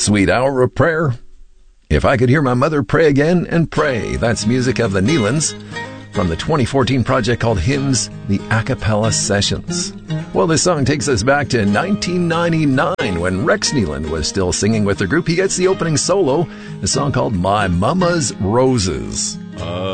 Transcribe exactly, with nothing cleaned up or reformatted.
Sweet Hour of Prayer. If I Could Hear My Mother Pray Again and Pray. That's music of the Neelands from the twenty fourteen project called Hymns, the A Cappella Sessions. Well, this song takes us back to nineteen ninety-nine when Rex Neeland was still singing with the group. He gets the opening solo, a song called My Mama's Roses. Uh.